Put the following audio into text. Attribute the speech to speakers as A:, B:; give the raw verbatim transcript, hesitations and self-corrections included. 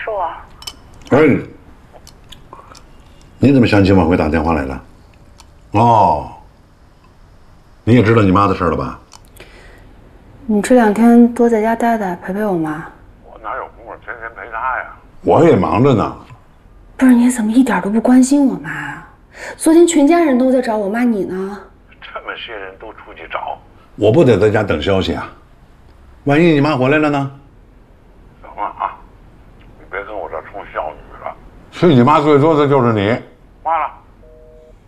A: 是我。
B: 哎，你怎么想起往回打电话来了？哦，你也知道你妈的事了吧？
C: 你这两天多在家待待，陪陪我妈。
B: 我哪有功夫天天陪她呀？我也忙着呢。
C: 不是，你怎么一点都不关心我妈啊？昨天全家人都在找我妈，你呢？
B: 这么些人都出去找，我不得在家等消息啊？万一你妈回来了呢？行了啊，你别跟我这充孝女了。去你妈最多的就是你。